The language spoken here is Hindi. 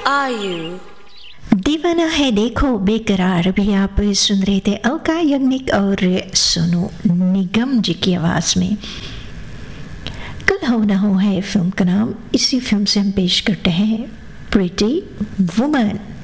are you? दीवाना है देखो बेकरार, अभी आप सुन रहे थे अलका याग्निक और सोनू निगम जी की आवाज़ में। कल हो ना हो है फिल्म का नाम। इसी फिल्म से हम पेश करते हैं प्रिटी वुमन।